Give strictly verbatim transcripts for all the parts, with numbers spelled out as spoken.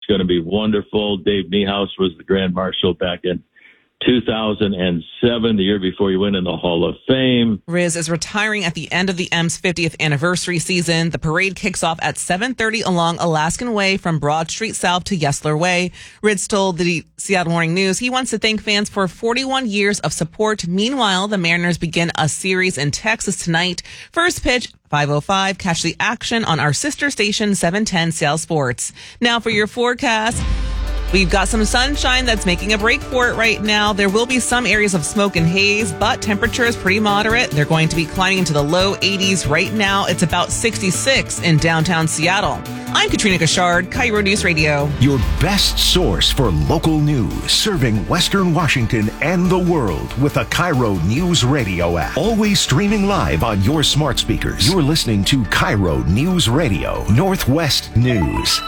going to be wonderful. Dave Niehaus was the Grand Marshal back in two thousand seven, the year before he went in the Hall of Fame. Riz is retiring at the end of the M's fiftieth anniversary season. The parade kicks off at seven thirty along Alaskan Way from Broad Street South to Yesler Way. Riz told the Seattle Morning News he wants to thank fans for forty-one years of support. Meanwhile, the Mariners begin a series in Texas tonight. First pitch, five oh five. Catch the action on our sister station, seven ten Seattle Sports. Now for your forecast. We've got some sunshine that's making a break for it right now. There will be some areas of smoke and haze, but temperature is pretty moderate. They're going to be climbing into the low eighties right now. It's about sixty-six in downtown Seattle. I'm Katrina Gashard, KIRO News Radio. Your best source for local news, serving Western Washington and the world with the KIRO News Radio app. Always streaming live on your smart speakers. You're listening to KIRO News Radio, Northwest News.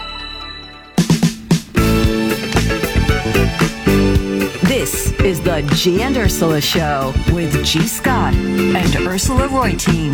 This is the G and Ursula Show with G. Scott and Ursula Reutin.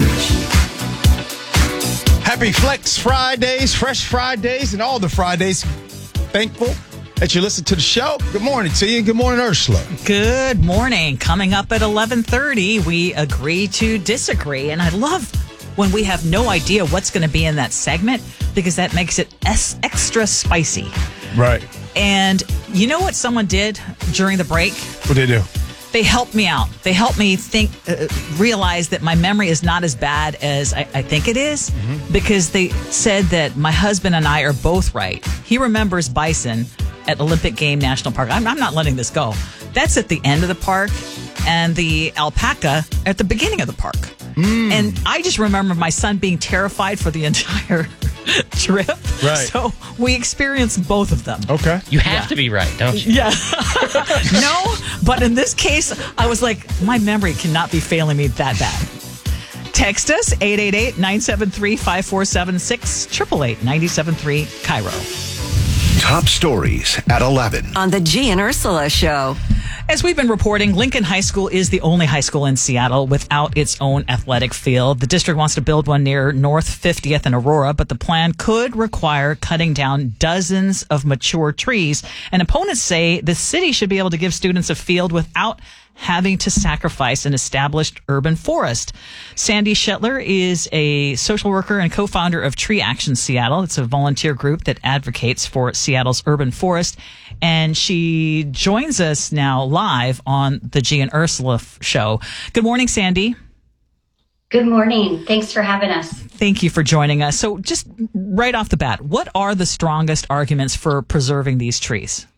Happy Flex Fridays, Fresh Fridays, and all the Fridays. Thankful that you listen to the show. Good morning to you, and good morning, Ursula. Good morning. Coming up at eleven thirty, we agree to disagree, and I love when we have no idea what's going to be in that segment because that makes it s- extra spicy. Right. And you know what someone did during the break? What did they do? They helped me out. They helped me think, uh, realize that my memory is not as bad as I, I think it is, mm-hmm. because they said that my husband and I are both right. He remembers bison at Olympic Game National Park. I'm, I'm not letting this go. That's at the end of the park, and the alpaca at the beginning of the park. Mm. And I just remember my son being terrified for the entire trip. Right. So we experienced both of them. Okay. You have Yeah. to be right, don't you? Yeah. No, but in this case, I was like, my memory cannot be failing me that bad. Text us, eight eight eight, nine seven three, five four seven six, eight eight eight, nine seven three, KIRO. Top stories at eleven. On the G and Ursula Show. As we've been reporting, Lincoln High School is the only high school in Seattle without its own athletic field. The district wants to build one near North fiftieth and Aurora, but the plan could require cutting down dozens of mature trees. And opponents say the city should be able to give students a field without having to sacrifice an established urban forest. Sandy Shetler is a social worker and co-founder of Tree Action Seattle. It's a volunteer group that advocates for Seattle's urban forest. And she joins us now live on the G and Ursula show. Good morning, Sandy. Good morning. Thanks for having us. Thank you for joining us. So just right off the bat, what are the strongest arguments for preserving these trees?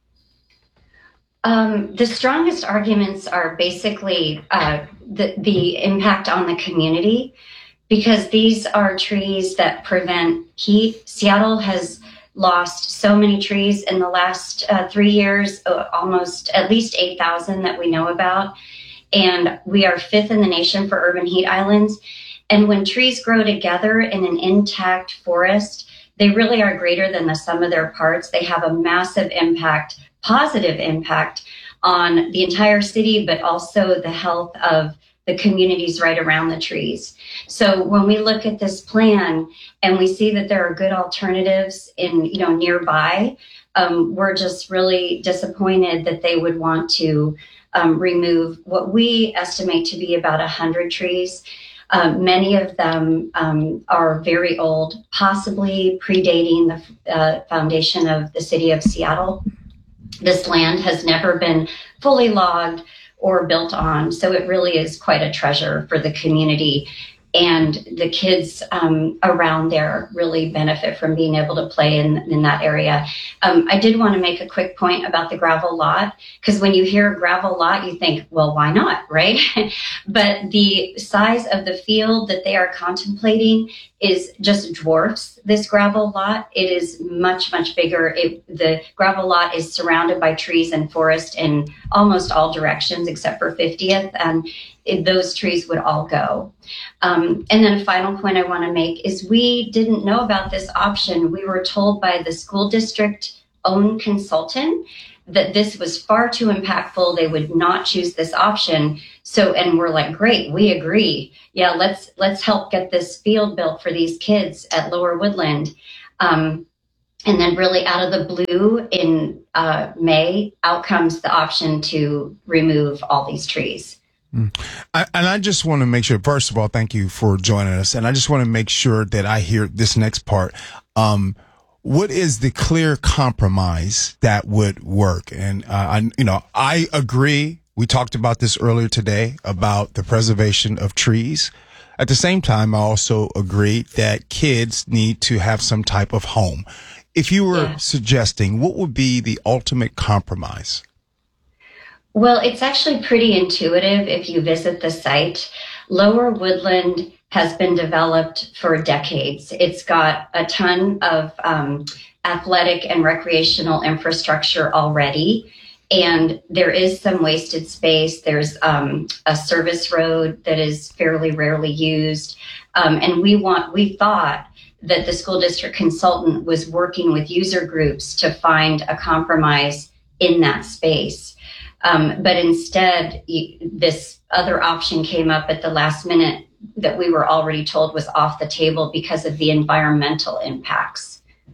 Um, the strongest arguments are basically uh, the, the impact on the community, because these are trees that prevent heat. Seattle has lost so many trees in the last uh, three years, uh, almost at least eight thousand that we know about. And we are fifth in the nation for urban heat islands. And when trees grow together in an intact forest, they really are greater than the sum of their parts. They have a massive impact, positive impact on the entire city, but also the health of the communities right around the trees. So when we look at this plan and we see that there are good alternatives in, you know, nearby, um, we're just really disappointed that they would want to um, remove what we estimate to be about one hundred trees. Um, many of them um, are very old, possibly predating the uh, foundation of the city of Seattle. This land has never been fully logged or built on, so it really is quite a treasure for the community. And the kids um, around there really benefit from being able to play in, in that area. Um, I did want to make a quick point about the gravel lot, because when you hear gravel lot, you think, well, why not, right? But the size of the field that they are contemplating is just dwarfs this gravel lot. It is much, much bigger. It, the gravel lot is surrounded by trees and forest in almost all directions except for fiftieth, and it, those trees would all go. Um, and then a final point I want to make is we didn't know about this option. We were told by the school district own consultant that this was far too impactful. They would not choose this option. So, and we're like, great, we agree. Yeah, let's let's help get this field built for these kids at Lower Woodland. Um, And then really out of the blue in uh, May, out comes the option to remove all these trees. Mm. I, and I just want to make sure, first of all, thank you for joining us. And I just want to make sure that I hear this next part. Um, what is the clear compromise that would work? And, uh, I, you know, I agree. We talked about this earlier today about the preservation of trees. At the same time, I also agree that kids need to have some type of home. If you were yeah. suggesting, what would be the ultimate compromise? Well, it's actually pretty intuitive if you visit the site. Lower Woodland has been developed for decades. It's got a ton of um, athletic and recreational infrastructure already. And there is some wasted space. There's um, a service road that is fairly rarely used. Um, and we want, we thought that the school district consultant was working with user groups to find a compromise in that space. Um, but instead, this other option came up at the last minute that we were already told was off the table because of the environmental impacts.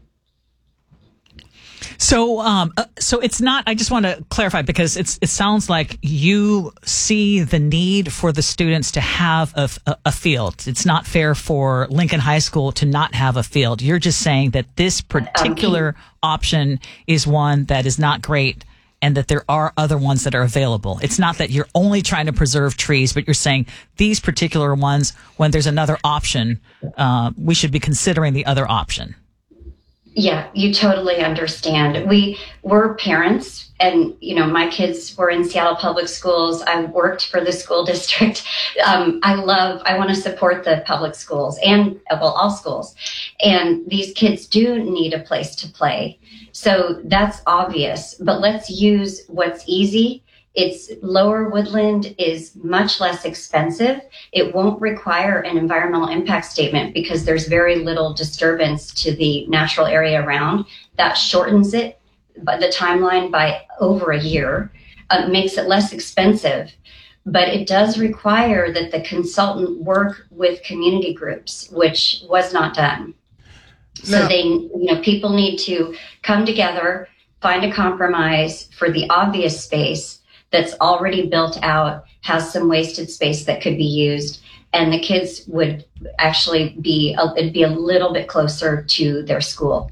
So, um, uh, so it's not, I just want to clarify because it's, it sounds like you see the need for the students to have a, a, a field. It's not fair for Lincoln High School to not have a field. You're just saying that this particular um, option is one that is not great and that there are other ones that are available. It's not that you're only trying to preserve trees, but you're saying these particular ones, when there's another option, uh, we should be considering the other option. Yeah, you totally understand. We were parents and, you know, my kids were in Seattle Public Schools. I worked for the school district. Um, I love, I want to support the public schools and, well, all schools. And these kids do need a place to play. So that's obvious, but let's use what's easy. It's Lower Woodland is much less expensive. It won't require an environmental impact statement because there's very little disturbance to the natural area around. That shortens it, but the timeline by over a year, uh, makes it less expensive. But it does require that the consultant work with community groups, which was not done. So no. they, you know, people need to come together, find a compromise for the obvious space that's already built out, has some wasted space that could be used, and the kids would actually be, a, it'd be a little bit closer to their school.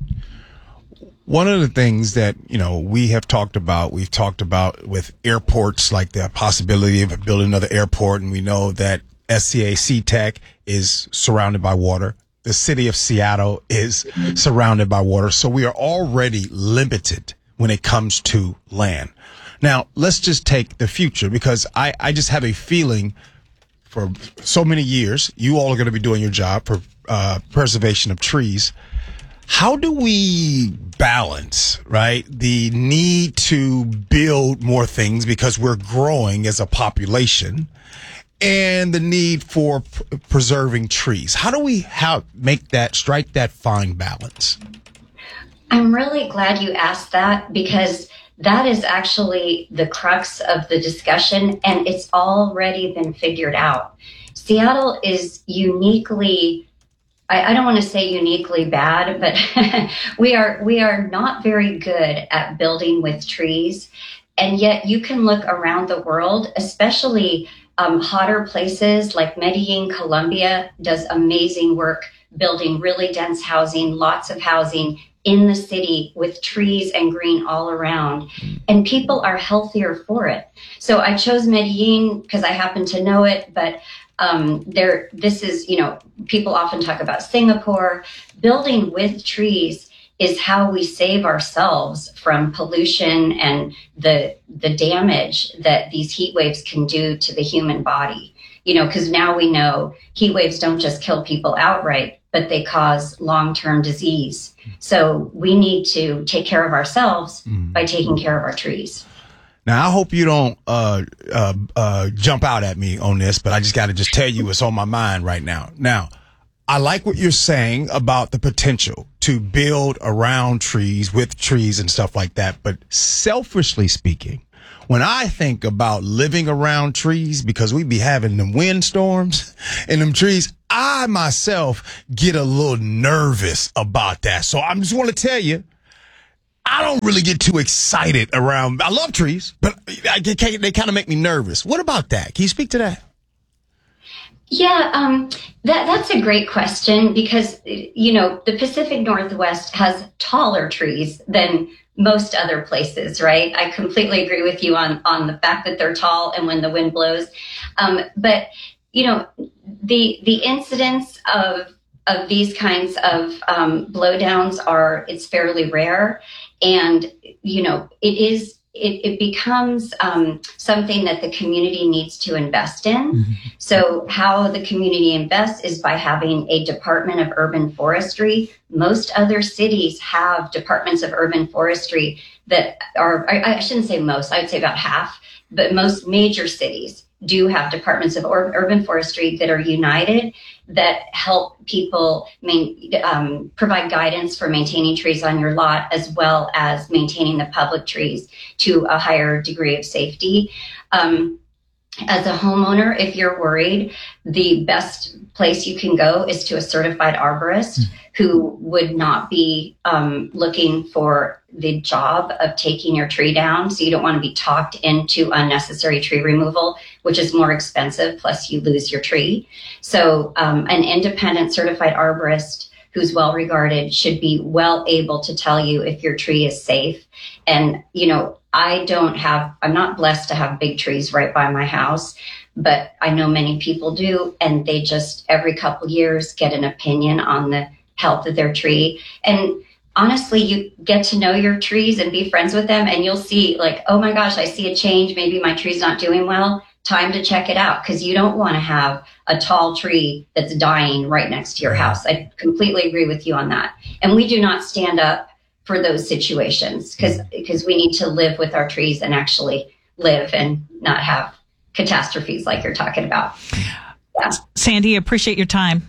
One of the things that, you know, we have talked about, we've talked about with airports, like the possibility of building another airport, and we know that S C A SeaTech is surrounded by water. The city of Seattle is surrounded by water, so we are already limited when it comes to land. Now, let's just take the future, because I, I just have a feeling for so many years, you all are going to be doing your job for uh, preservation of trees. How do we balance, right, the need to build more things because we're growing as a population and the need for p- preserving trees? How do we how make that, strike that fine balance? I'm really glad you asked that, because that is actually the crux of the discussion, and it's already been figured out. Seattle is uniquely, I, I don't want to say uniquely bad, but we are we are not very good at building with trees. And yet you can look around the world, especially um, hotter places like Medellin, Colombia does amazing work building really dense housing, lots of housing in the city with trees and green all around, and people are healthier for it. So I chose Medellin because I happen to know it, but um, there, this is, you know, people often talk about Singapore. Building with trees is how we save ourselves from pollution and the the damage that these heat waves can do to the human body. You know, because now we know heat waves don't just kill people outright, but they cause long-term disease. So we need to take care of ourselves mm. by taking care of our trees. Now, I hope you don't uh, uh, uh, jump out at me on this, but I just got to just tell you what's on my mind right now. Now, I like what you're saying about the potential to build around trees, with trees and stuff like that. But selfishly speaking, when I think about living around trees, because we be having them windstorms and them trees, I myself get a little nervous about that. So I just want to tell you, I don't really get too excited around. I love trees, but I can't, they kind of make me nervous. What about that? Can you speak to that? Yeah, um, that that's a great question because, you know, the Pacific Northwest has taller trees than most other places, right? I completely agree with you on, on the fact that they're tall and when the wind blows. Um, but, you know, the the incidence of of these kinds of um, blowdowns are, it's fairly rare. And, you know, it is, it, it becomes um, something that the community needs to invest in. Mm-hmm. So how the community invests is by having a Department of Urban Forestry. Most other cities have departments of urban forestry that are, I, I shouldn't say most, I would say about half, but most major cities do have departments of ur- urban forestry that are united, that help people main, um, provide guidance for maintaining trees on your lot, as well as maintaining the public trees to a higher degree of safety. Um, as a homeowner, if you're worried, the best place you can go is to a certified arborist mm-hmm. who would not be um, looking for the job of taking your tree down. So you don't want to be talked into unnecessary tree removal, which is more expensive, plus you lose your tree. So um, an independent certified arborist who's well regarded should be well able to tell you if your tree is safe. And, you know, I don't have, I'm not blessed to have big trees right by my house, but I know many people do, and they just every couple years get an opinion on the health of their tree. And honestly, you get to know your trees and be friends with them, and you'll see like, oh my gosh, I see a change. Maybe my tree's not doing well. Time to check it out, because you don't want to have a tall tree that's dying right next to your house. I completely agree with you on that. And we do not stand up for those situations because because we need to live with our trees and actually live and not have catastrophes like you're talking about. Yeah. Sandy, appreciate your time.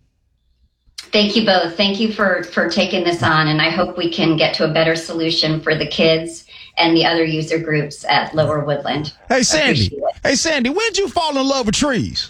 Thank you both. Thank you for, for taking this on. And I hope we can get to a better solution for the kids and the other user groups at Lower Woodland. Hey, Sandy. Hey, Sandy, when did you fall in love with trees?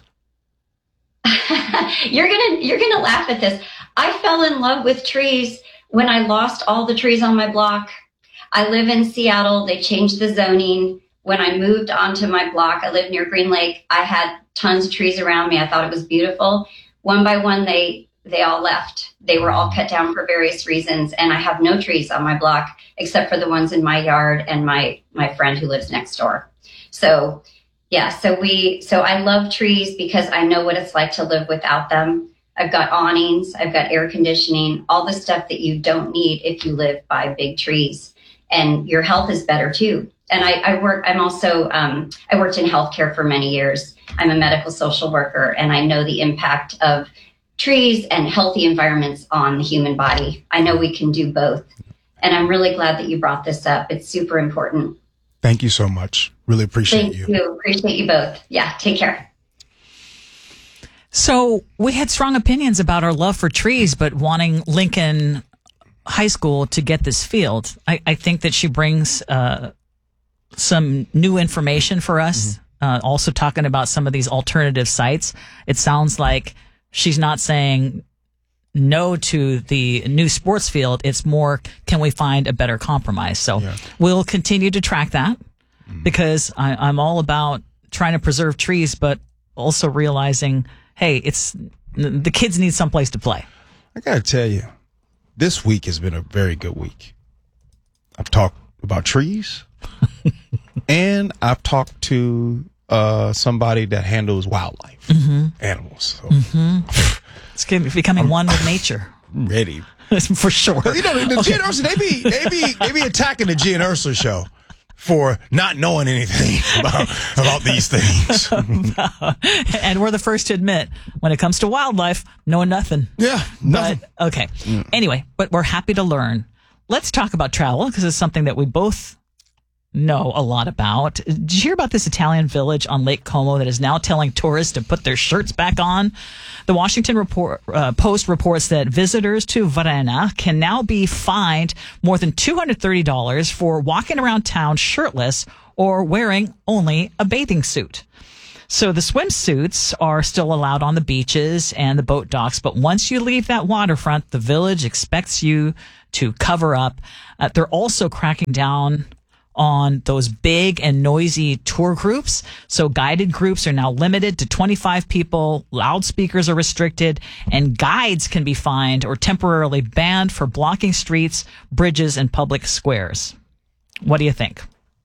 you're gonna you're gonna laugh at this. I fell in love with trees when I lost all the trees on my block. I live in Seattle. They changed the zoning. When I moved onto my block, I live near Green Lake. I had tons of trees around me. I thought it was beautiful. One by one, they they all left. They were all cut down for various reasons, and I have no trees on my block except for the ones in my yard and my my friend who lives next door. So, yeah, so we so I love trees because I know what it's like to live without them. I've got awnings, I've got air conditioning, all the stuff that you don't need if you live by big trees, and your health is better too. And I, I work. I'm also um, I worked in healthcare for many years. I'm a medical social worker, and I know the impact of trees and healthy environments on the human body. I know we can do both. And I'm really glad that you brought this up. It's super important. Thank you so much. Really appreciate Thank you. you. Appreciate you both. Yeah, take care. So we had strong opinions about our love for trees, but wanting Lincoln High School to get this field. I, I think that she brings uh, some new information for us. Mm-hmm. Uh, also talking about some of these alternative sites. It sounds like she's not saying no to the new sports field. It's more, can we find a better compromise? So yeah. We'll continue to track that mm-hmm. because I, I'm all about trying to preserve trees, but also realizing, hey, it's the kids need someplace to play. I got to tell you, this week has been a very good week. I've talked about trees and I've talked to uh, somebody that handles wildlife, mm-hmm. animals. So. Mm-hmm. It's becoming I'm, one with nature. I'm ready. For sure. You know, the okay. G and Ursula, they be, they be, they be attacking the G and Ursula show for not knowing anything about, about these things. And we're the first to admit, when it comes to wildlife, knowing nothing. Yeah, nothing. But, okay. Mm. Anyway, but we're happy to learn. Let's talk about travel, because it's something that we both know a lot about. Did you hear about this Italian village on Lake Como that is now telling tourists to put their shirts back on? The Washington report, uh, Post reports that visitors to Varenna can now be fined more than two hundred thirty dollars for walking around town shirtless or wearing only a bathing suit. So the swimsuits are still allowed on the beaches and the boat docks, but once you leave that waterfront, the village expects you to cover up. Uh, they're also cracking down on those big and noisy tour groups. So guided groups are now limited to twenty-five people. Loudspeakers are restricted, and guides can be fined or temporarily banned for blocking streets, bridges, and public squares. What do you think?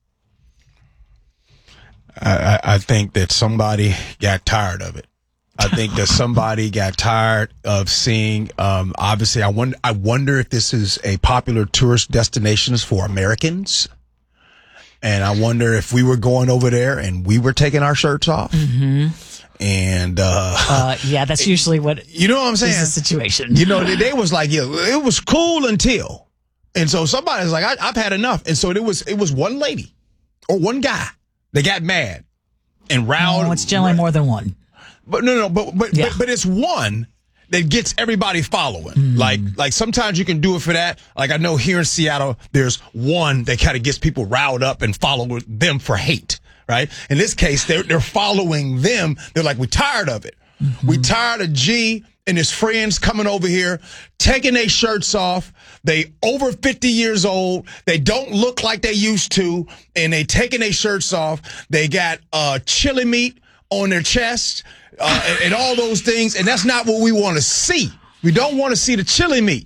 I, I think that somebody got tired of it. I think that somebody got tired of seeing. Um, obviously, I wonder. I wonder if this is a popular tourist destination for Americans. And I wonder if we were going over there and we were taking our shirts off. Mm-hmm. And, uh, uh, yeah, that's usually what, you know what I'm saying? Is the situation. You know, they was like, yeah, it was cool until, and so somebody's like, I, I've had enough. And so it was, it was one lady or one guy that got mad and riled. Oh, it's generally more than one. But no, no, but, but, yeah. but, but it's one that gets everybody following. Mm. Like, like sometimes you can do it for that. Like I know here in Seattle, there's one that kind of gets people riled up and follow them for hate, right? In this case, they're, they're following them. They're like, we're tired of it. Mm-hmm. We tired of G and his friends coming over here, taking their shirts off. They over fifty years old. They don't look like they used to, and they taking their shirts off. They got, uh, chili meat on their chest. Uh, and, and all those things, and that's not what we want to see. We don't want to see the chili meat.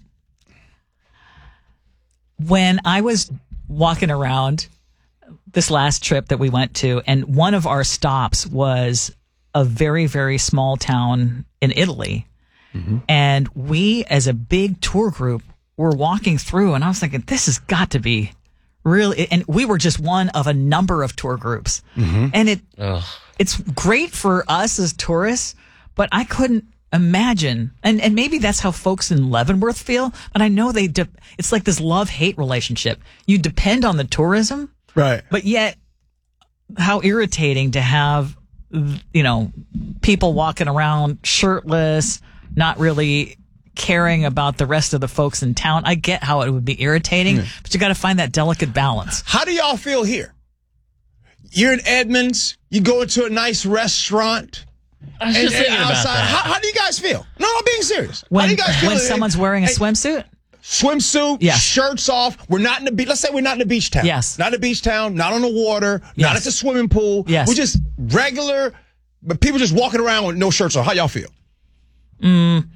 When I was walking around this last trip that we went to, and one of our stops was a very, very small town in Italy, mm-hmm. and we, as a big tour group, were walking through, and I was thinking, this has got to be really, and we were just one of a number of tour groups, mm-hmm. and it. Ugh. It's great for us as tourists, but I couldn't imagine, and, and maybe that's how folks in Leavenworth feel, but I know they, de- it's like this love-hate relationship. You depend on the tourism, right? But yet, how irritating to have, you know, people walking around shirtless, not really caring about the rest of the folks in town. I get how it would be irritating, mm. but you got to find that delicate balance. How do y'all feel here? You're in Edmonds. You go into a nice restaurant. I was and, just thinking about that. How, how do you guys feel? No, I'm being serious. When, how do you guys feel when someone's wearing a swimsuit? Swimsuit, yes. Shirts off. We're not in the beach. Let's say we're not in the beach town. Yes. Not in the beach town, not on the water, yes. not at the swimming pool. Yes. We're just regular, but people just walking around with no shirts on. How y'all feel? Mm,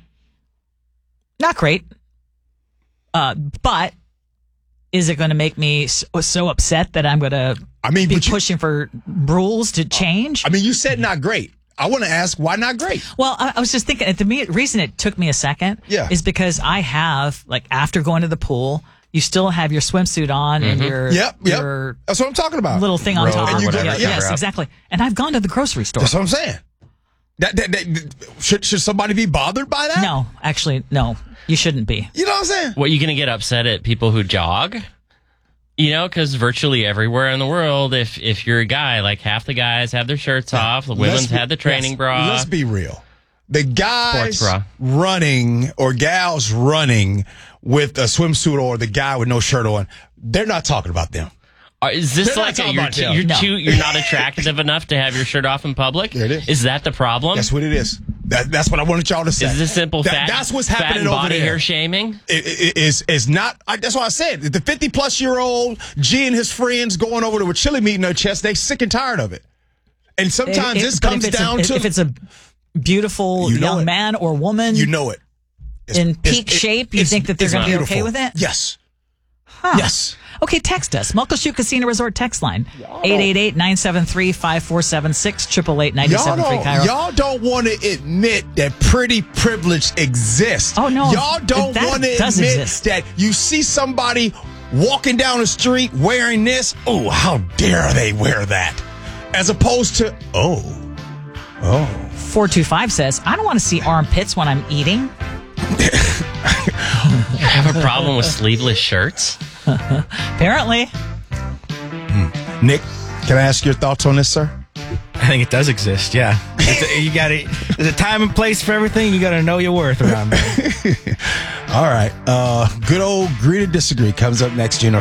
not great. Uh, but is it going to make me so, so upset that I'm going to I mean, be you, pushing for rules to change? I mean, you said not great. I want to ask, why not great? Well, I, I was just thinking, the me- reason it took me a second yeah. is because I have, like, after going to the pool, you still have your swimsuit on mm-hmm. and your, yep, yep. your That's what I'm talking about. Little thing on Robe top. or whatever, yeah, yeah. Yes, exactly. And I've gone to the grocery store. That's what I'm saying. That, that, that, should, should somebody be bothered by that? No, actually, no. You shouldn't be. You know what I'm saying? What, you going to get upset at people who jog? You know, because virtually everywhere in the world, if if you're a guy, like half the guys have their shirts yeah. off, the women's have the training yes, bra. Let's be real. The guys bra. running or gals running with a swimsuit or the guy with no shirt on, they're not talking about them. Uh, is this They're like a, you're, too, you're, no. too, you're not attractive enough to have your shirt off in public? There it is. Is that the problem? That's what it is. That, that's what I wanted y'all to say. Is this simple that, fat, that's what's fat happening and over body there. hair shaming? It, it, it's, it's not, I, that's why I said, the fifty-plus-year-old G and his friends going over to a chili meat in their chest, they sick and tired of it. And sometimes it, it, this comes down a, to... If it's a beautiful you know young it. man or woman... You know it. It's, in peak it's, shape, you think that they're going to be okay with it? Yes. Huh. Yes. Okay, text us. Muckleshoot Casino Resort text line. eight eight eight, nine seven three, five four seven six, eight eight eight, nine seven three, Cairo. Y'all don't want to admit that pretty privilege exists. Oh, no. Y'all don't want to admit exist. that you see somebody walking down the street wearing this. Oh, how dare they wear that? As opposed to, oh, oh. four two five says, I don't want to see armpits when I'm eating. I have a problem with sleeveless shirts. Apparently. Hmm. Nick, can I ask your thoughts on this, sir? I think it does exist, yeah. It's a, you got to. There's a time and place for everything. You got to know your worth around there. All right. Uh, good old Agree to Disagree comes up next, Gino.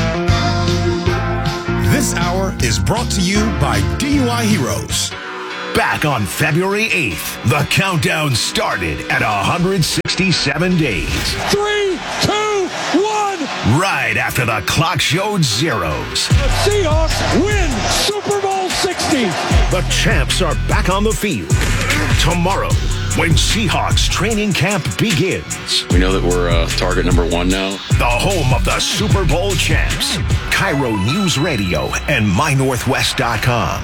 This hour is brought to you by D U I Heroes. back on February eighth. The countdown started at one hundred sixty-seven days. Three, two, one. Right after the clock showed zeros. The Seahawks win Super Bowl sixty. The champs are back on the field tomorrow when Seahawks training camp begins. We know that we're uh, target number one now. The home of the Super Bowl champs. Cairo News Radio and my northwest dot com.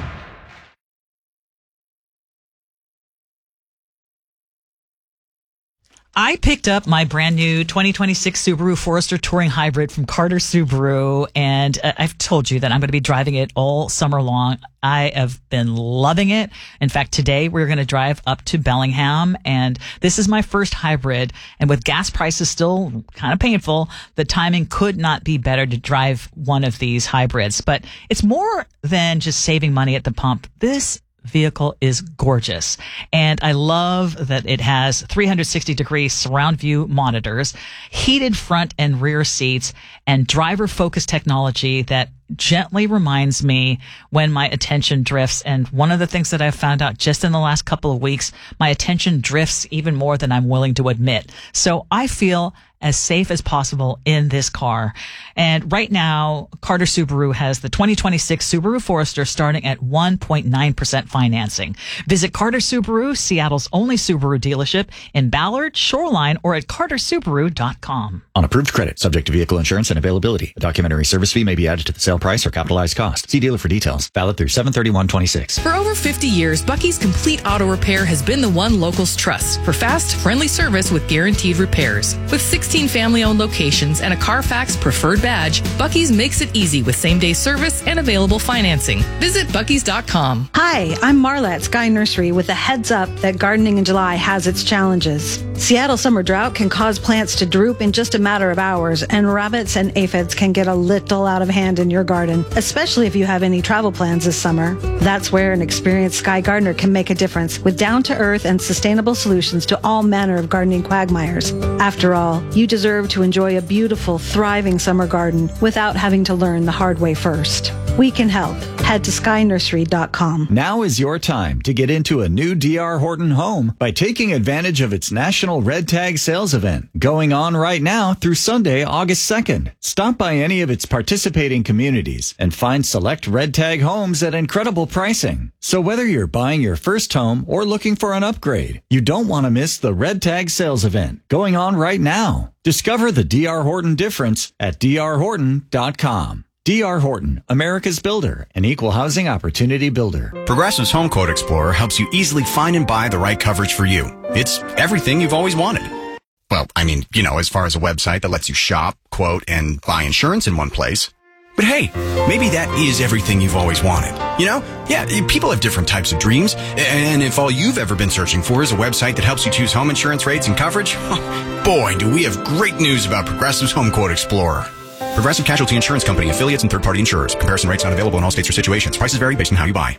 I picked up my brand new twenty twenty-six Subaru Forester Touring Hybrid from Carter Subaru, and uh, I've told you that I'm going to be driving it all summer long. I have been loving it. In fact, today we're going to drive up to Bellingham, and this is my first hybrid. And with gas prices still kind of painful, the timing could not be better to drive one of these hybrids. But it's more than just saving money at the pump. This vehicle is gorgeous. And I love that it has three hundred sixty degree surround view monitors, heated front and rear seats, and driver focus technology that gently reminds me when my attention drifts. And one of the things that I've found out just in the last couple of weeks, my attention drifts even more than I'm willing to admit. So I feel as safe as possible in this car. And right now, Carter Subaru has the twenty twenty-six Subaru Forester starting at one point nine percent financing. Visit Carter Subaru, Seattle's only Subaru dealership in Ballard, Shoreline, or at carter subaru dot com. On approved credit, subject to vehicle insurance and availability. A documentary service fee may be added to the sale price or capitalized cost. See dealer for details. Valid through seven thirty-one twenty-six. For over fifty years, Bucky's Complete Auto Repair has been the one locals trust for fast, friendly service with guaranteed repairs. With sixteen family-owned locations and a Carfax preferred badge, Bucky's makes it easy with same-day service and available financing. Visit buckys dot com. Hi, I'm Marla at Sky Nursery with a heads up that gardening in July has its challenges. Seattle summer drought can cause plants to droop in just a matter of hours, and rabbits and aphids can get a little out of hand in your garden, especially if you have any travel plans this summer. That's where an experienced Sky gardener can make a difference with down-to-earth and sustainable solutions to all manner of gardening quagmires. After all, you deserve to enjoy a beautiful, thriving summer garden without having to learn the hard way first. We can help. Head to sky nursery dot com. Now is your time to get into a new D R Horton home by taking advantage of its National Red Tag Sales Event going on right now through Sunday, August second. Stop by any of its participating communities and find select Red Tag homes at incredible pricing. So whether you're buying your first home or looking for an upgrade, you don't want to miss the Red Tag Sales Event going on right now. Discover the D R Horton difference at d r horton dot com. D R Horton, America's builder, an equal housing opportunity builder. Progressive's Home Quote Explorer helps you easily find and buy the right coverage for you. It's everything you've always wanted. Well, I mean, you know, as far as a website that lets you shop, quote, and buy insurance in one place. But hey, maybe that is everything you've always wanted. You know? Yeah, people have different types of dreams. And if all you've ever been searching for is a website that helps you choose home insurance rates and coverage, boy, do we have great news about Progressive's Home Quote Explorer. Progressive Casualty Insurance Company, affiliates, and third-party insurers. Comparison rates not available in all states or situations. Prices vary based on how you buy.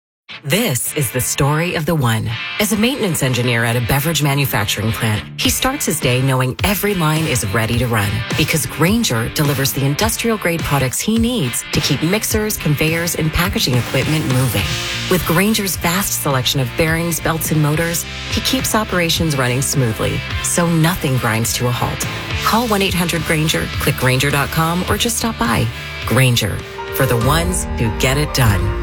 This is the story of the one. As a maintenance engineer at a beverage manufacturing plant, he starts his day knowing every line is ready to run because Grainger delivers the industrial-grade products he needs to keep mixers, conveyors, and packaging equipment moving. With Grainger's vast selection of bearings, belts, and motors, he keeps operations running smoothly, so nothing grinds to a halt. Call one eight hundred Grainger, click Grainger dot com, or just stop by. Grainger, for the ones who get it done.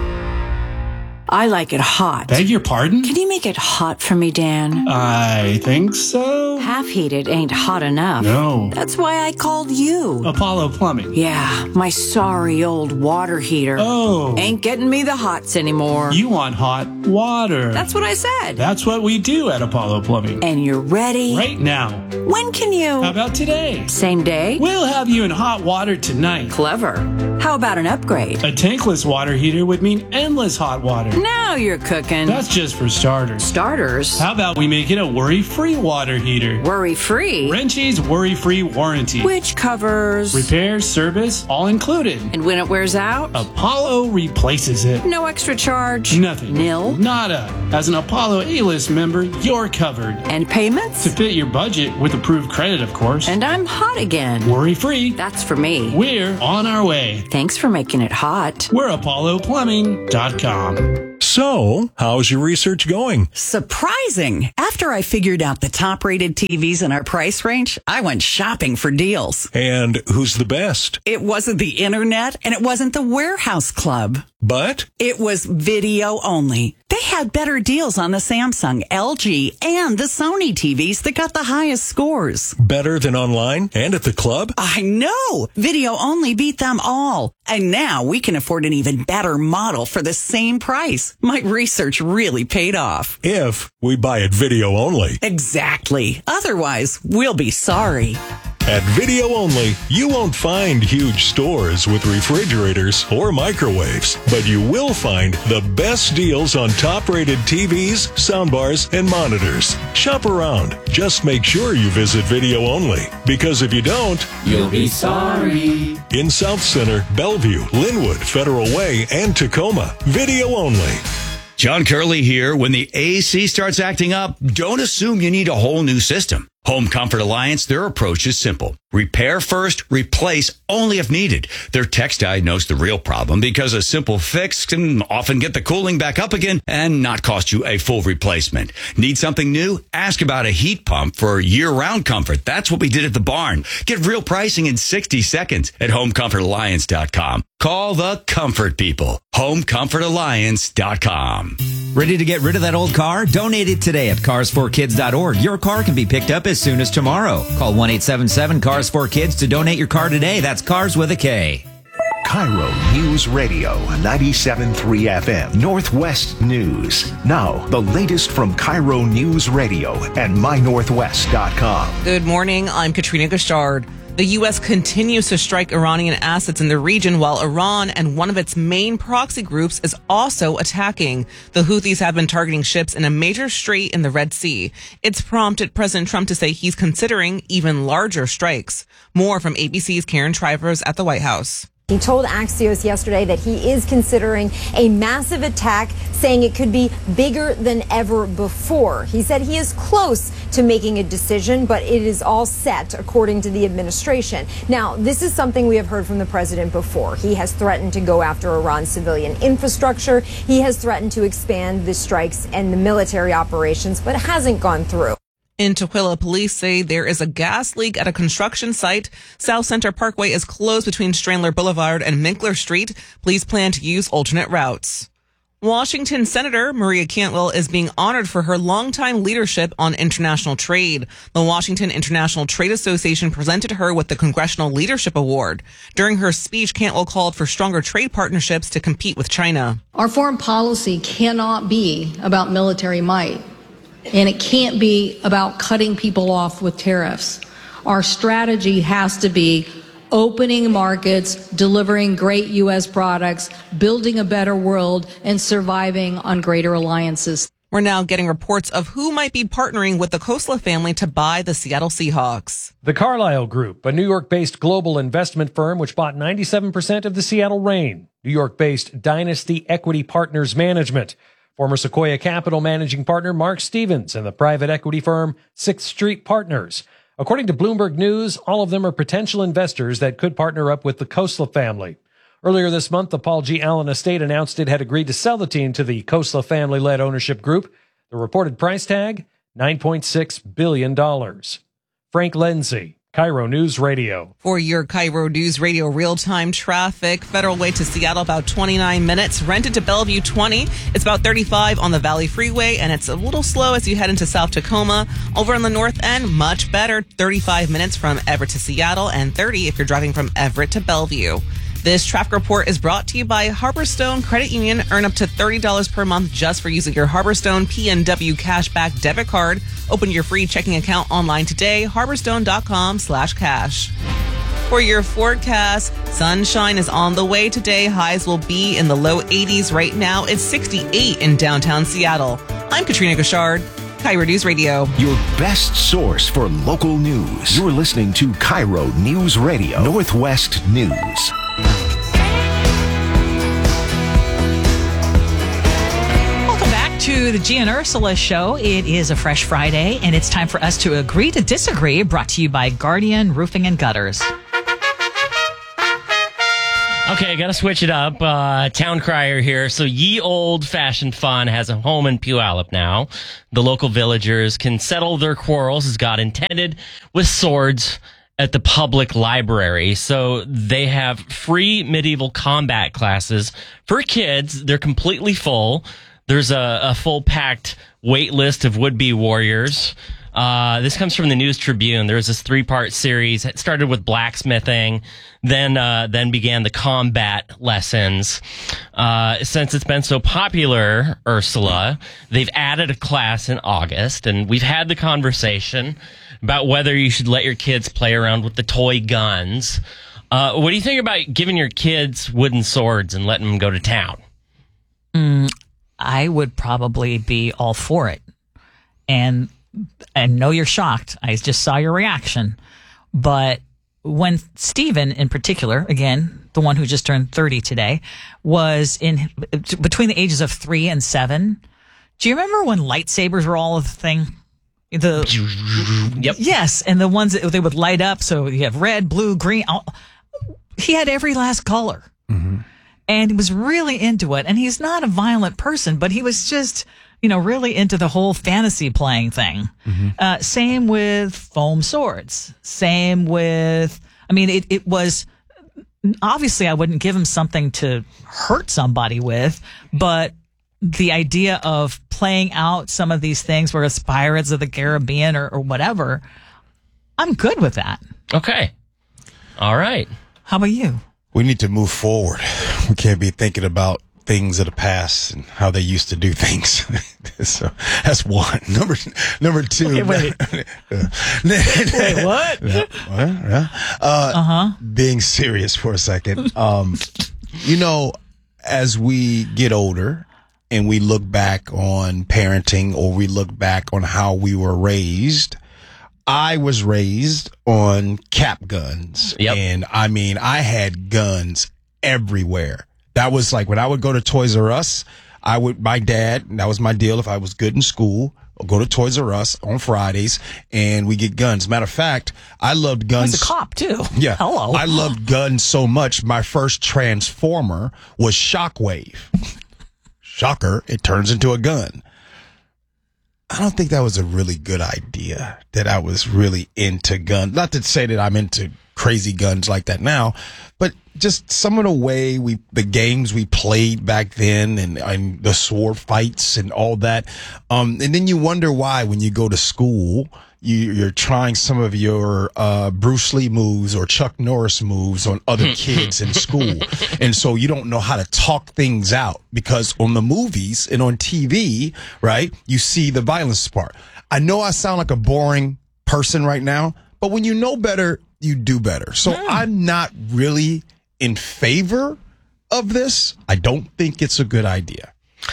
I like it hot. Beg your pardon? Can you make it hot for me, Dan? I think so. Half heated ain't hot enough. No. That's why I called you. Apollo Plumbing. Yeah, my sorry old water heater. Oh. Ain't getting me the hots anymore. You want hot water. That's what I said. That's what we do at Apollo Plumbing. And you're ready? Right now. When can you? How about today? Same day? We'll have you in hot water tonight. Clever. How about an upgrade? A tankless water heater would mean endless hot water. Now you're cooking. That's just for starters. Starters? How about we make it a worry-free water heater? Worry-free? Wrenchie's worry-free warranty. Which covers? Repair, service, all included. And when it wears out? Apollo replaces it. No extra charge? Nothing. Nil? Nada. As an Apollo A-list member, you're covered. And payments? To fit your budget with approved credit, of course. And I'm hot again. Worry-free. That's for me. We're on our way. Thanks for making it hot. We're apollo plumbing dot com. So, how's your research going? Surprising. After I figured out the top-rated T Vs in our price range, I went shopping for deals. And who's the best? It wasn't the internet, and it wasn't the warehouse club. But? It was video only. They had better deals on the Samsung, L G, and the Sony T Vs that got the highest scores. Better than online and at the club? I know! Video only beat them all. And now we can afford an even better model for the same price. My research really paid off. If we buy it video only. Exactly. Otherwise, we'll be sorry. At Video Only, you won't find huge stores with refrigerators or microwaves, but you will find the best deals on top-rated T Vs, soundbars, and monitors. Shop around. Just make sure you visit Video Only, because if you don't, you'll be sorry. In South Center, Bellevue, Linwood, Federal Way, and Tacoma, Video Only. John Curley here. When the A C starts acting up, don't assume you need a whole new system. Home Comfort Alliance, their approach is simple. Repair first, replace only if needed. Their techs diagnose the real problem because a simple fix can often get the cooling back up again and not cost you a full replacement. Need something new? Ask about a heat pump for year-round comfort. That's what we did at the barn. Get real pricing in sixty seconds at home comfort alliance dot com. Call the comfort people. home comfort alliance dot com. Ready to get rid of that old car? Donate it today at cars for kids dot org. Your car can be picked up as soon as tomorrow. Call one eight seven seven cars for kids to donate your car today. That's Cars with a K. Cairo News Radio, ninety-seven point three F M, Northwest News. Now, the latest from Cairo News Radio and my northwest dot com. Good morning. I'm Katrina Gashard. The U S continues to strike Iranian assets in the region while Iran and one of its main proxy groups is also attacking. The Houthis have been targeting ships in a major strait in the Red Sea. It's prompted President Trump to say he's considering even larger strikes. More from A B C's Karen Trivers at the White House. He told Axios yesterday that he is considering a massive attack, saying it could be bigger than ever before. He said he is close to making a decision, but it is all set, according to the administration. Now, this is something we have heard from the president before. He has threatened to go after Iran's civilian infrastructure. He has threatened to expand the strikes and the military operations, but it hasn't gone through. In Tukwila, police say there is a gas leak at a construction site. South Center Parkway is closed between Strandler Boulevard and Minkler Street. Police plan to use alternate routes. Washington Senator Maria Cantwell is being honored for her longtime leadership on international trade. The Washington International Trade Association presented her with the Congressional Leadership Award. During her speech, Cantwell called for stronger trade partnerships to compete with China. Our foreign policy cannot be about military might. And it can't be about cutting people off with tariffs. Our strategy has to be opening markets, delivering great U S products, building a better world, and surviving on greater alliances. We're now getting reports of who might be partnering with the Khosla family to buy the Seattle Seahawks. The Carlyle Group, a New York-based global investment firm which bought ninety-seven percent of the Seattle Reign. New York-based Dynasty Equity Partners Management. Former Sequoia Capital managing partner Mark Stevens and the private equity firm Sixth Street Partners. According to Bloomberg News, all of them are potential investors that could partner up with the Khosla family. Earlier this month, the Paul G. Allen estate announced it had agreed to sell the team to the Khosla family-led ownership group. The reported price tag, nine point six billion dollars. Frank Lindsay, Cairo News Radio. For your Cairo News Radio real-time traffic, Federal Way to Seattle about twenty-nine minutes. Renton to Bellevue twenty. It's about thirty-five on the Valley Freeway, and it's a little slow as you head into South Tacoma. Over on the north end, much better. thirty-five minutes from Everett to Seattle, and thirty if you're driving from Everett to Bellevue. This traffic report is brought to you by Harborstone Credit Union. Earn up to thirty dollars per month just for using your Harborstone P N W Cashback debit card. Open your free checking account online today, harborstone.com slash cash. For your forecast, sunshine is on the way today. Highs will be in the low eighties right now. It's sixty-eight in downtown Seattle. I'm Katrina Gashard, Cairo News Radio. Your best source for local news. You're listening to Cairo News Radio, Northwest News. To the G and Ursula Show. It is a fresh Friday, and it's time for us to agree to disagree, brought to you by Guardian Roofing and Gutters. Okay, got to switch it up. Uh, Town Crier here. So Ye Old Fashioned Fun has a home in Puyallup now. The local villagers can settle their quarrels as God intended with swords at the public library. So they have free medieval combat classes for kids. They're completely full. There's a, a full packed wait list of would-be warriors. Uh, this comes from the News Tribune. There was this three-part series. It started with blacksmithing, then uh, then began the combat lessons. Uh, since it's been so popular, Ursula, they've added a class in August, and we've had the conversation about whether you should let your kids play around with the toy guns. Uh, what do you think about giving your kids wooden swords and letting them go to town? Mm, I would probably be all for it. And I know you're shocked. I just saw your reaction. But when Stephen, in particular, again, the one who just turned thirty today, was in between the ages of three and seven, do you remember when lightsabers were all a thing? The yep. Yes, and the ones that they would light up. So you have red, blue, green. All, he had every last color. Mm-hmm. And he was really into it. And he's not a violent person, but he was just, you know, really into the whole fantasy playing thing. Mm-hmm. Uh, same with foam swords. Same with, I mean, it, it was, obviously I wouldn't give him something to hurt somebody with, but the idea of playing out some of these things where it's Pirates of the Caribbean or, or whatever, I'm good with that. Okay. All right. How about you? We need to move forward. We can't be thinking about things of the past and how they used to do things. So that's one. Number number two. Okay, wait. wait, what? Yeah, well, yeah. Uh, uh-huh. Being serious for a second. Um, you know, as we get older and we look back on parenting or we look back on how we were raised, I was raised on cap guns. Yep. And I mean, I had guns everywhere. That was like when I would go to Toys R Us, I would, my dad, that was my deal. If I was good in school, I'll go to Toys R Us on Fridays and we get guns. Matter of fact, I loved guns. As a cop too. Yeah. Hello. I loved guns so much. My first Transformer was Shockwave. Shocker. It turns into a gun. I don't think that was a really good idea that I was really into guns. Not to say that I'm into crazy guns like that now, but just some of the way we, the games we played back then and, and the sword fights and all that. Um, and then you wonder why when you go to school, you, you're trying some of your, uh, Bruce Lee moves or Chuck Norris moves on other kids in school. And so you don't know how to talk things out because on the movies and on T V, right, you see the violence part. I know I sound like a boring person right now, but when you know better, you do better. So yeah. I'm not really in favor of this. I don't think it's a good idea.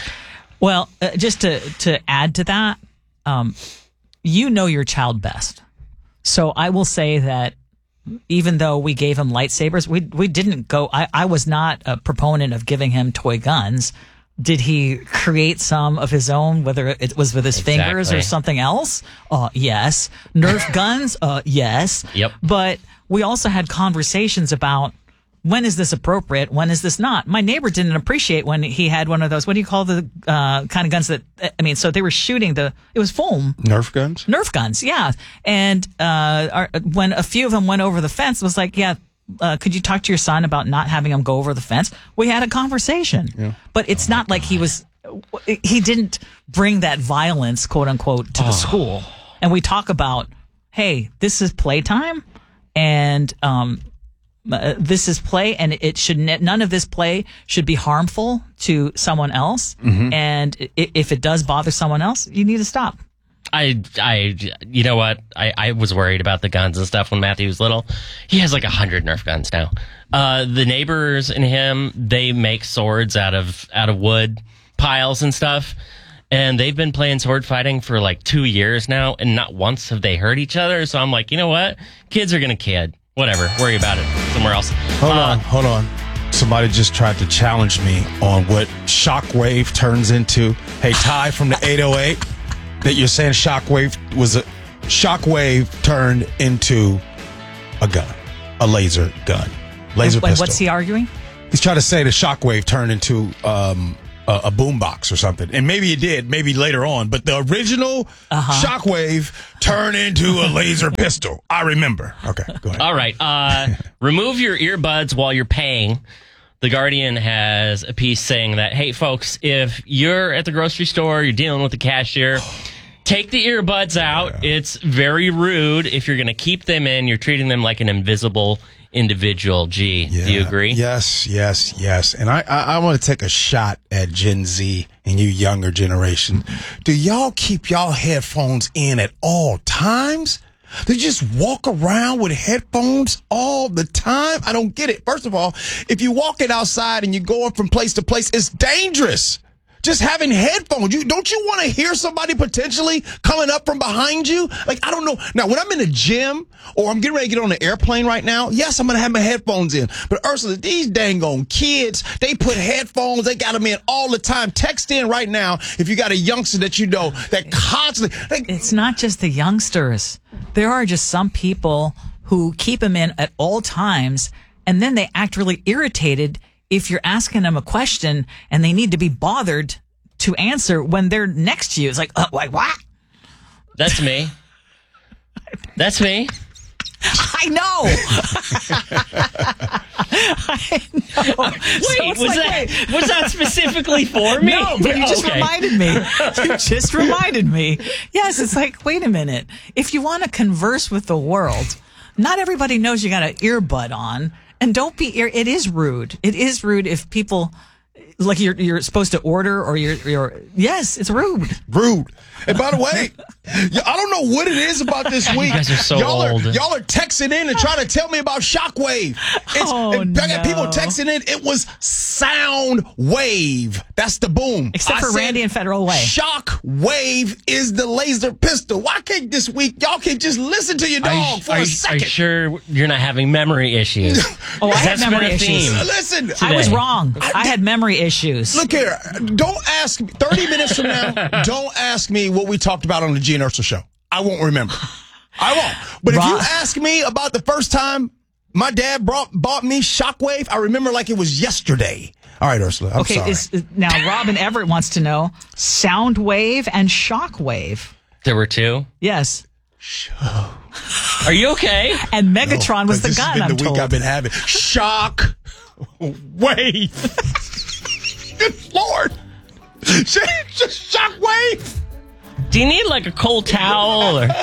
Well, uh, just to, to add to that, um, you know your child best. So I will say that even though we gave him lightsabers, we we didn't go, I, I was not a proponent of giving him toy guns. Did he create some of his own, whether it was with his exactly. fingers or something else? Uh, yes. Nerf guns? Uh, yes. Yep. But we also had conversations about when is this appropriate? When is this not? My neighbor didn't appreciate when he had one of those, what do you call the uh, kind of guns that, I mean, so they were shooting the, it was foam. Nerf guns? Nerf guns, yeah. And uh, our, when a few of them went over the fence, it was like, yeah, Uh, could you talk to your son about not having him go over the fence? We had a conversation, yeah. But it's oh not like he was, he didn't bring that violence, quote unquote, to the oh. school. And we talk about, hey, this is playtime and, um, uh, this is play and it should, none of this play should be harmful to someone else. Mm-hmm. And i- if it does bother someone else, you need to stop. I, I, you know what? I, I was worried about the guns and stuff when Matthew was little. He has like a hundred Nerf guns now. Uh, the neighbors and him, they make swords out of, out of wood piles and stuff. And they've been playing sword fighting for like two years now. And not once have they hurt each other. So I'm like, you know what? Kids are going to kid. Whatever. Worry about it somewhere else. Hold uh, on. Hold on. Somebody just tried to challenge me on what Shockwave turns into. Hey, Ty from the eight oh eight. That you're saying Shockwave was a Shockwave turned into a gun, a laser gun, laser and, pistol. What's he arguing? He's trying to say the shockwave turned into um, a, a boombox or something. And maybe it did, maybe later on. But the original uh-huh. shockwave turned into a laser pistol. I remember. Okay, go ahead. All right. Uh, remove your earbuds while you're paying. The Guardian has a piece saying that, hey, folks, if you're at the grocery store, you're dealing with the cashier, take the earbuds out. Yeah. It's very rude. If you're going to keep them in, you're treating them like an invisible individual. G, yeah. Do you agree? Yes, yes, yes. And I, I, I want to take a shot at Gen Z and you younger generation. Do y'all keep y'all headphones in at all times? They just walk around with headphones all the time. I don't get it. First of all, if you're walking outside and you're going from place to place, it's dangerous. Just having headphones. You don't you want to hear somebody potentially coming up from behind you? Like, I don't know. Now, when I'm in the gym or I'm getting ready to get on an airplane right now, yes, I'm going to have my headphones in. But Ursula, these dang on kids, they put headphones, they got them in all the time. Text in right now if you got a youngster that you know that constantly. Like, it's not just the youngsters. There are just some people who keep them in at all times, and then they act really irritated if you're asking them a question and they need to be bothered to answer when they're next to you. It's like, uh, like what? That's me. That's me. I know. I know. Wait, so was like, that wait. was that specifically for me? No, but you just okay. reminded me. You just reminded me. Yes, it's like, wait a minute. If you want to converse with the world, not everybody knows you got an earbud on. And don't be, it is rude. It is rude if people, like you're you're supposed to order or you're, you're yes, it's rude. Rude. And by the way, I don't know what it is about this week. You guys are so y'all old. Are, y'all are texting in and trying to tell me about Shockwave. It's, oh, and I got no. people texting in. It was Sound Wave. That's the boom. Except I for said, Randy and Federal Way. Shockwave is the laser pistol. Why can't this week y'all can just listen to your dog are you, for are a you, second? Are you sure you're not having memory issues? Oh, I had That's memory been a issues. theme Listen, today. I was wrong. I, I had memory issues. Look here. Don't ask me. thirty minutes from now, don't ask me what we talked about on the G and Ursula show. I won't remember. I won't. But Rob, if you ask me about the first time my dad brought bought me Shockwave, I remember like it was yesterday. All right, Ursula. I'm okay, sorry. is, now Robin Everett wants to know Soundwave and Shockwave. There were two? Yes. Are you okay? And Megatron no, was the this gun, has been I'm the told. week I've been having. Shock wave. Good Lord. Just Shockwave. Do you need like a cold towel or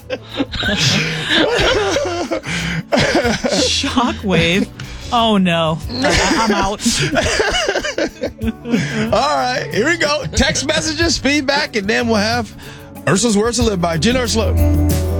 Shockwave? Oh no. I- I'm out. All right, here we go. Text messages, feedback, and then we'll have Ursula's Words to Live by Jen Ursula.